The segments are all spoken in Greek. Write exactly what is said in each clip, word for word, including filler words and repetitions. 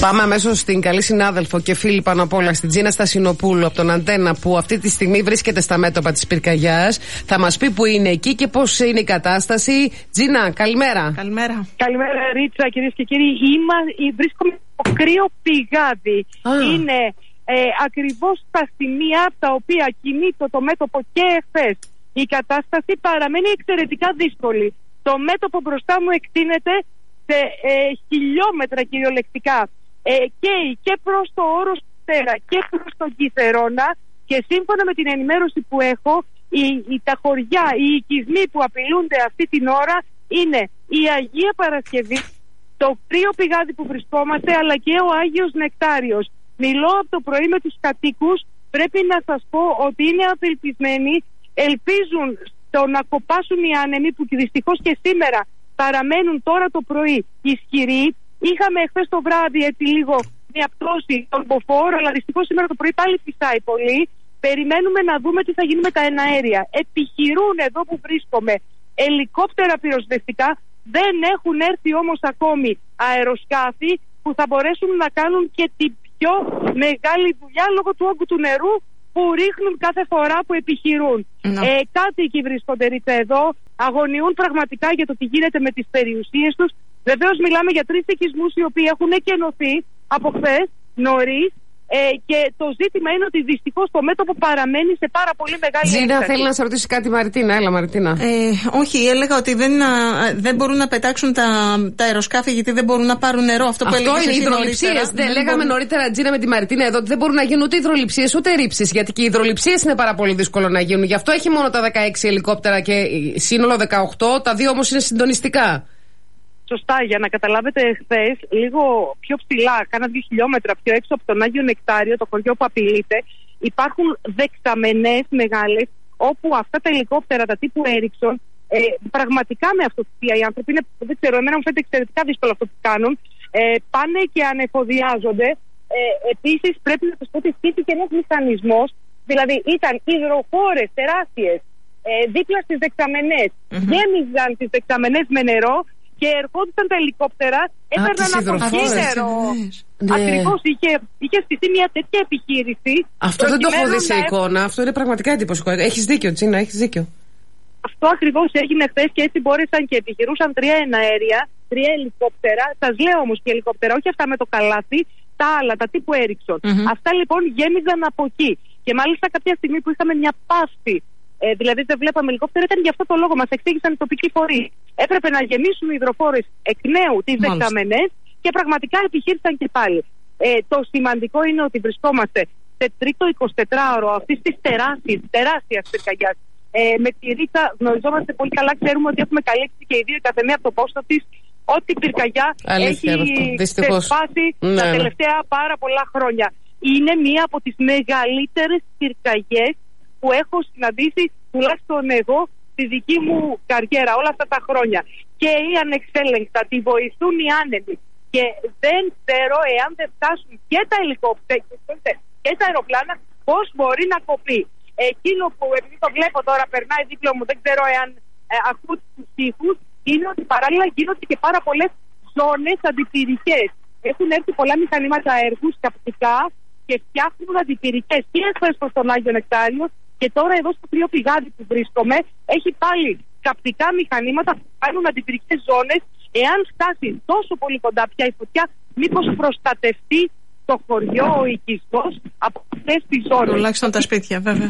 Πάμε αμέσως στην καλή συνάδελφο και φίλη πάνω απ' όλα, στην Τζίνα Στασινοπούλου από τον Αντένα, που αυτή τη στιγμή βρίσκεται στα μέτωπα της πυρκαγιάς. Θα μας πει που είναι εκεί και πώς είναι η κατάσταση. Τζίνα, καλημέρα. Καλημέρα. Καλημέρα, Ρίτσα, κυρίες και κύριοι. Είμαι, βρίσκομαι στο κρύο πηγάδι. Ah. Είναι ε, ακριβώς στα σημεία από τα οποία κινείται το μέτωπο και εχθές. Η κατάσταση παραμένει εξαιρετικά δύσκολη. Το μέτωπο μπροστά μου εκτείνεται σε ε, χιλιόμετρα κυριολεκτικά. Ε, και, και προς το Όρος Πέρα και προς τον Κιθερώνα, και σύμφωνα με την ενημέρωση που έχω, οι, οι, τα χωριά, οι οικισμοί που απειλούνται αυτή την ώρα είναι η Αγία Παρασκευή, το κρύο πηγάδι που βρισκόμαστε, αλλά και ο Άγιος Νεκτάριος. Μιλώ από το πρωί με τους κατοίκους. Πρέπει να σας πω ότι είναι απελπισμένοι. Ελπίζουν στο να κοπάσουν οι άνεμοι που δυστυχώς και σήμερα παραμένουν τώρα το πρωί ισχυροί. Είχαμε χθες το βράδυ έτσι λίγο μια πτώση των μποφόρ, αλλά δυστυχώς σήμερα το πρωί πάλι φυσάει πολύ. Περιμένουμε να δούμε τι θα γίνει με τα εναέρια. Επιχειρούν εδώ που βρίσκομαι ελικόπτερα πυροσβεστικά. Δεν έχουν έρθει όμως ακόμη αεροσκάφη που θα μπορέσουν να κάνουν και την πιο μεγάλη δουλειά λόγω του όγκου του νερού που ρίχνουν κάθε φορά που επιχειρούν. No. Ε, κάτοικοι βρίσκονται Ρίτσα εδώ, αγωνιούν πραγματικά για το τι γίνεται με τις περιουσίες τους. Βεβαίως μιλάμε για τρεις οικισμούς οι οποίοι έχουν εκενωθεί από χθες νωρίς. Ε, και το ζήτημα είναι ότι δυστυχώς το μέτωπο παραμένει σε πάρα πολύ μεγάλη Τζίνα, ένταση. θέλει να σε ρωτήσει κάτι Μαριτίνα. Έλα, Μαριτίνα. Ε, όχι, έλεγα ότι δεν, δεν μπορούν να πετάξουν τα, τα αεροσκάφη γιατί δεν μπορούν να πάρουν νερό. Αυτό, Αυτό που είναι οι υδρολειψίες. Δεν λέγαμε μπορούν... νωρίτερα, Τζίνα, με τη Μαριτίνα εδώ ότι δεν μπορούν να γίνουν ούτε υδρολειψίες ούτε ρήψεις. Γιατί και οι υδρολειψίες είναι πάρα πολύ δύσκολο να γίνουν. Γι' αυτό έχει μόνο τα δεκαέξι ελικόπτερα και σύνολο δεκαοκτώ. Τα δύο όμως είναι συντονιστικά. Σωστά, για να καταλάβετε, χθες λίγο πιο ψηλά, κάνα δύο χιλιόμετρα πιο έξω από τον Άγιο Νεκτάριο, το χωριό που απειλείται, υπάρχουν δεξαμενές μεγάλες, όπου αυτά τα ελικόπτερα, τα τύπου Έριξον, ε, πραγματικά με αυτοθυσία οι άνθρωποι, είναι, δεν ξέρω, εμένα μου φαίνεται εξαιρετικά δύσκολο αυτό που κάνουν, ε, πάνε και ανεφοδιάζονται. Ε, επίσης, πρέπει να σας πω ότι στήθηκε ένας μηχανισμός, δηλαδή ήταν υδροφόρες τεράστιες ε, δίπλα στις δεξαμενές, mm-hmm. γέμιζαν τις δεξαμενές με νερό. Και ερχόντουσαν τα ελικόπτερα, έπαιρναν από εκεί νερό. Ναι. Ακριβώς, είχε, είχε στηθεί μια τέτοια επιχείρηση. Αυτό δεν το έχω δει σε εικόνα. Αυτό είναι πραγματικά εντυπωσιακό. Έχεις δίκιο, Τζίνα, έχεις δίκιο. Αυτό ακριβώς έγινε χθες και έτσι μπόρεσαν και επιχειρούσαν τρία εναέρια, τρία ελικόπτερα. Σας λέω όμως και ελικόπτερα, όχι αυτά με το καλάθι, τα άλλα, τα τύπου Έριξον. Mm-hmm. Αυτά λοιπόν γέμιζαν από εκεί. Και μάλιστα κάποια στιγμή που είχαμε μια παύση. Ε, δηλαδή δεν βλέπαμε ελικόπτερα, ήταν γι' αυτό το λόγο. Μας εξήγησαν οι τοπικοί φορείς. Έπρεπε να γεμίσουν οι υδροφόρες εκ νέου τις δεξαμενές και πραγματικά επιχείρησαν και πάλι. Ε, το σημαντικό είναι ότι βρισκόμαστε σε τρίτο εικοσιτετράωρο αυτής της τεράστιας, τεράστιας πυρκαγιάς. Ε, με τη Ρίτσα γνωριζόμαστε πολύ καλά, ξέρουμε ότι έχουμε καλύψει και οι δύο η καθεμία από το πόστο της ό,τι πυρκαγιά έχει ξεσπάσει ναι, τα τελευταία πάρα πολλά χρόνια. Είναι μία από τις μεγαλύτερες πυρκαγιές που έχω συναντήσει, τουλάχιστον εγώ, στη δική μου καριέρα όλα αυτά τα χρόνια. Και οι ανεξέλεγκτα, τη βοηθούν οι άνεμοι. Και δεν ξέρω εάν δεν φτάσουν και τα ελικόπτερα και τα αεροπλάνα, πώς μπορεί να κοπεί. Εκείνο που επειδή το βλέπω τώρα περνάει δίπλα μου, δεν ξέρω εάν ε, ακούτε τους ήχους, είναι ότι παράλληλα γίνονται και πάρα πολλές ζώνες αντιπυρικές. Έχουν έρθει πολλά μηχανήματα έργου καπτικά και φτιάχνουν αντιπυρικές και εχθές προς τον Άγιο Νεκτάριο. Και τώρα εδώ στο κρύο πηγάδι που βρίσκομαι έχει πάλι καπτικά μηχανήματα που κάνουν αντιπυρικές ζώνες. Εάν φτάσει τόσο πολύ κοντά πια η φωτιά, μήπως προστατευτεί το χωριό, ο οικισμός από αυτές τις ζώνες. Τουλάχιστον τα σπίτια, βέβαια.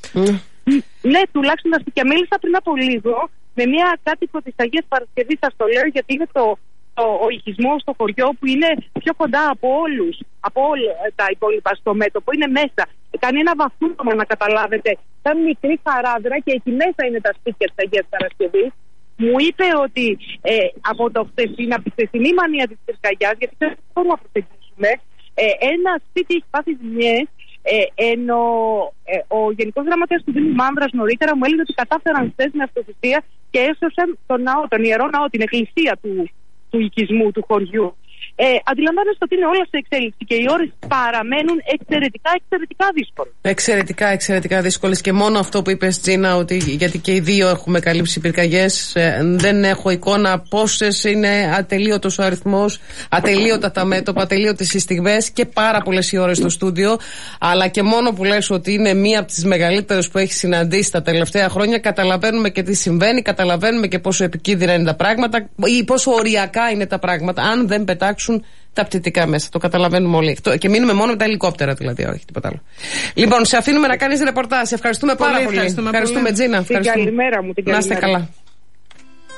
Ναι, τουλάχιστον τα σπίτια. Μίλησα πριν από λίγο με μια κάτοικο της Αγίας Παρασκευής, σας το λέω, γιατί είναι το, το, ο οικισμός στο χωριό που είναι πιο κοντά από όλους, από όλα τα υπόλοιπα στο μέτωπο, είναι μέσα. Κάνει ένα βαθούτομα, να καταλάβετε, σαν μικρή χαράδρα, και εκεί μέσα είναι τα σπίτια της Αγίας Παρασκευής. Μου είπε ότι ε, από, το χτεσίνα, από τη χθεσινή μανία της πυρκαγιάς, γιατί δεν μπορούμε να προσεγγίσουμε, ε, ένα σπίτι έχει πάθει ζημιές, ε, ενώ ε, ο Γενικός Γραμματέας του Δήμου Μάνδρας νωρίτερα μου έλεγε ότι κατάφεραν χθες με αυτοθυσία και έσωσαν τον ναό, τον ιερό ναό, την εκκλησία του, του οικισμού, του χωριού. Ε, αντιλαμβάνεστε ότι είναι όλα σε εξέλιξη και οι ώρες παραμένουν εξαιρετικά, εξαιρετικά δύσκολες. Εξαιρετικά, εξαιρετικά δύσκολες. Και μόνο αυτό που είπες, Τζίνα, ότι γιατί και οι δύο έχουμε καλύψει πυρκαγιές, ε, δεν έχω εικόνα πόσες είναι ατελείωτος ο αριθμός, ατελείωτα τα μέτωπα, ατελείωτες οι στιγμές και πάρα πολλές οι ώρες στο στούντιο. Αλλά και μόνο που λες ότι είναι μία από τις μεγαλύτερες που έχει συναντήσει τα τελευταία χρόνια, καταλαβαίνουμε και τι συμβαίνει, καταλαβαίνουμε και πόσο επικίνδυνα είναι τα πράγματα ή πόσο οριακά είναι τα πράγματα, αν δεν πετάξουν τα πτυτικά μέσα. Το καταλαβαίνουμε όλοι. Και μείνουμε μόνο με τα ελικόπτερα, δηλαδή, όχι τίποτα άλλο. Λοιπόν, σε αφήνουμε να κάνεις ρεπορτάζ. Ευχαριστούμε πάρα πολύ. Ευχαριστούμε, ευχαριστούμε Τζίνα. Την καλημέρα μου, την καλημέρα. Να είστε καλά.